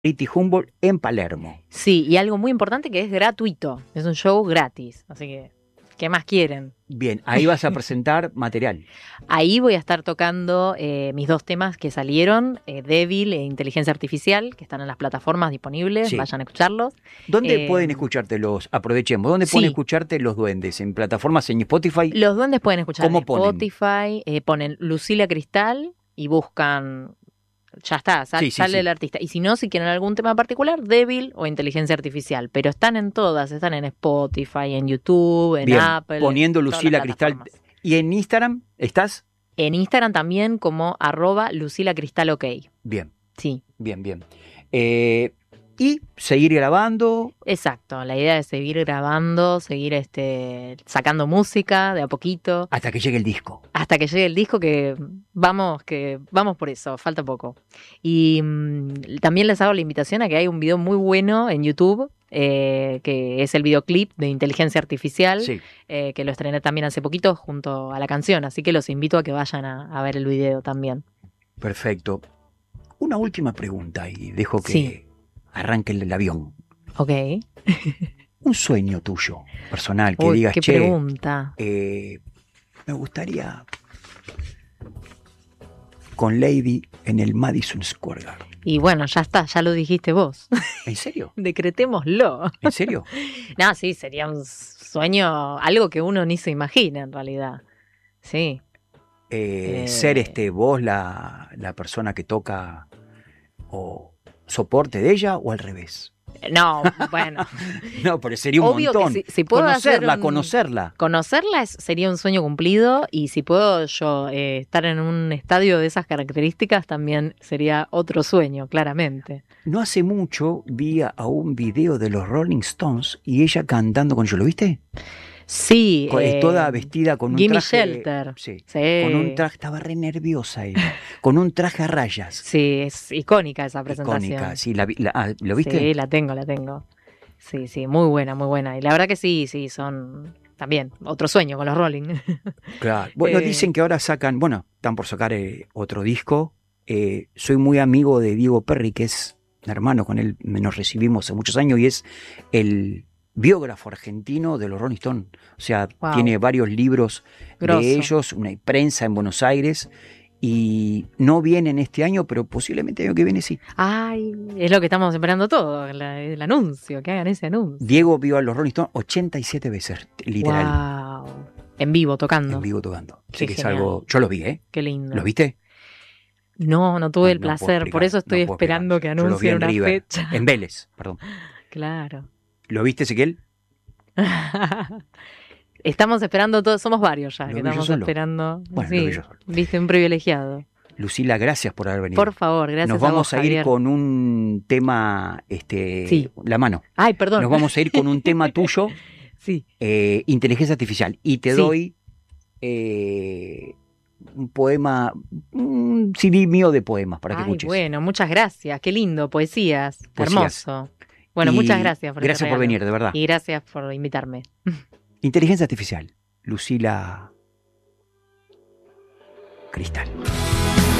City Humboldt en Palermo. Sí, y algo muy importante que es gratuito. Es un show gratis. Así que, ¿qué más quieren? Bien, ahí vas a presentar material. Ahí voy a estar tocando mis 2 temas que salieron, Débil e Inteligencia Artificial, que están en las plataformas disponibles, Sí. vayan a escucharlos. ¿Dónde pueden escucharte aprovechemos, dónde pueden escucharte los duendes? ¿En plataformas en Spotify? Los duendes pueden escuchar en ponen? Spotify, ponen Lucila Cristal y buscan, ya está, sale el artista. Y si no, si quieren algún tema particular, Débil o Inteligencia Artificial. Pero están en todas, están en Spotify, en YouTube, en Apple. Poniendo Lucila Cristal. ¿Y en Instagram estás? En Instagram también como @LucilaCristalOK. Bien. Sí. Bien. Y seguir grabando. Exacto, la idea es seguir grabando, seguir sacando música de a poquito. Hasta que llegue el disco. Hasta que llegue el disco, que vamos por eso, falta poco. Y también les hago la invitación a que hay un video muy bueno en YouTube, que es el videoclip de Inteligencia Artificial, que lo estrené también hace poquito junto a la canción, así que los invito a que vayan a ver el video también. Perfecto. Una última pregunta y dejo que arranque el avión. Ok. Un sueño tuyo, personal, que digas, qué pregunta. Me gustaría con Lady en el Madison Square Garden. Y bueno, ya está, ya lo dijiste vos. ¿En serio? Decretémoslo. ¿En serio? No, sí, sería un sueño, algo que uno ni se imagina en realidad. Sí. Ser vos la persona que toca o soporte de ella o al revés. No, bueno. No, pero sería un obvio montón. Que si puedo conocerla. Conocerla sería un sueño cumplido, y si puedo yo estar en un estadio de esas características también sería otro sueño, claramente. No hace mucho vi a un video de los Rolling Stones y ella cantando con ellos, ¿lo viste? Sí. Toda vestida con un Gimme traje. Shelter. Sí. Con un traje, estaba re nerviosa ella. Con un traje a rayas. Sí, es icónica esa presentación. Icónica, sí. ¿Lo viste? Sí, la tengo. Sí, muy buena. Y la verdad que sí, son también otro sueño con los Rolling. Claro. Bueno, dicen que ahora están por sacar otro disco. Soy muy amigo de Diego Perry, que es un hermano, con él nos recibimos hace muchos años y es el biógrafo argentino de los Rolling Stones. O sea, tiene varios libros de ellos, una prensa en Buenos Aires, y no vienen este año, pero posiblemente el año que viene sí. Ay, es lo que estamos esperando todo, el anuncio, que hagan ese anuncio. Diego vio a los Rolling Stones 87 veces, literal. Wow. En vivo tocando. Así que es algo. Yo lo vi, ¿eh? Qué lindo. ¿Lo viste? No tuve el placer, por eso estoy esperando que anuncien una fecha. En Vélez, perdón. Claro. ¿Lo viste, Ezequiel? Estamos esperando todos, somos varios ya, que estamos esperando. Bueno, sí, viste, un privilegiado. Lucila, gracias por haber venido. Por favor, gracias. Nos vamos a ir con un tema, la mano. Ay, perdón. Nos vamos a ir con un tema tuyo, Inteligencia Artificial. Y te doy un poema, un CD mío de poemas para que escuches. Bueno, muchas gracias, qué lindo, poesías. Hermoso. Bueno, muchas gracias por gracias por venir, de verdad. Y gracias por invitarme. Inteligencia Artificial, Lucila Cristal.